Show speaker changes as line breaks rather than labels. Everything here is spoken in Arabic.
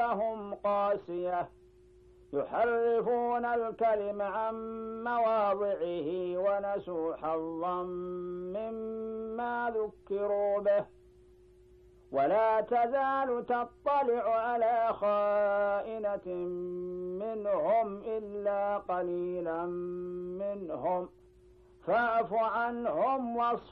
قلوبهم قاسية يحرفون الكلم عن مواضعه ونسوا حظا مما ذكروا به ولا تزال تطلع على خائنة منهم إلا قليلا منهم فاعف عنهم واصفح